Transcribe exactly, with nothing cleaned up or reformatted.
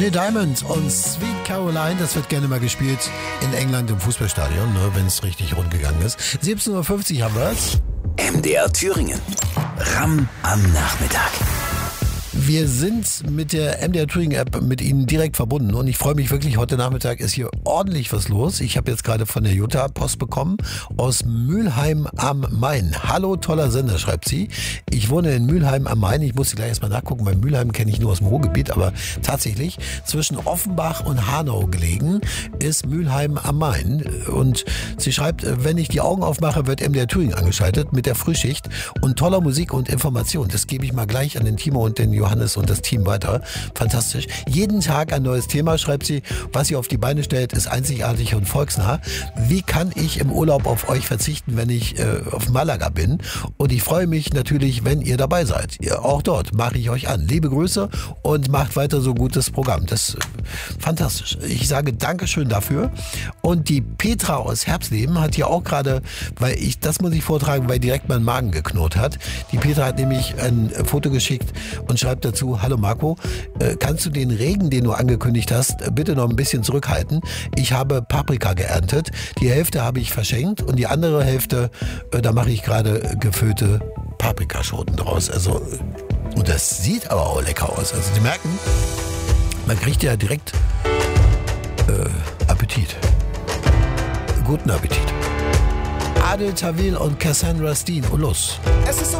Neil Diamond und Sweet Caroline, das wird gerne mal gespielt in England im Fußballstadion, ne, wenn es richtig rund gegangen ist. siebzehn Uhr fünfzig haben wir es. M D R Thüringen. Ram am Nachmittag. Wir sind mit der M D R Thüringen App mit Ihnen direkt verbunden und ich freue mich wirklich, heute Nachmittag ist hier ordentlich was los. Ich habe jetzt gerade von der Jutta Post bekommen aus Mülheim am Main. Hallo, toller Sender, schreibt sie. Ich wohne in Mülheim am Main. Ich musste gleich erstmal nachgucken, weil Mülheim kenne ich nur aus dem Ruhrgebiet, aber tatsächlich zwischen Offenbach und Hanau gelegen ist Mülheim am Main. Und sie schreibt, wenn ich die Augen aufmache, wird M D R Thüringen angeschaltet mit der Frühschicht und toller Musik und Information. Das gebe ich mal gleich an den Timo und den Johannes und das Team weiter. Fantastisch. Jeden Tag ein neues Thema, schreibt sie. Was sie auf die Beine stellt, ist einzigartig und volksnah. Wie kann ich im Urlaub auf euch verzichten, wenn ich äh, auf Malaga bin? Und ich freue mich natürlich, wenn ihr dabei seid. Ihr, auch dort mache ich euch an. Liebe Grüße und macht weiter so gutes Programm. Das ist äh, fantastisch. Ich sage Dankeschön dafür. Und die Petra aus Herbsleben hat hier auch gerade, weil ich, das muss ich vortragen, weil direkt mein Magen geknurrt hat. Die Petra hat nämlich ein Foto geschickt und schreibt dazu: Hallo Marco, äh, kannst du den Regen, den du angekündigt hast, bitte noch ein bisschen zurückhalten? Ich habe Paprika geerntet. Die Hälfte habe ich verschenkt und die andere Hälfte, äh, da mache ich gerade gefüllte Paprikaschoten draus. Also, und das sieht aber auch lecker aus. Also Sie merken, man kriegt ja direkt äh, Appetit. Guten Appetit. Adel Tawil und Cassandra Steen. Und los. Es ist so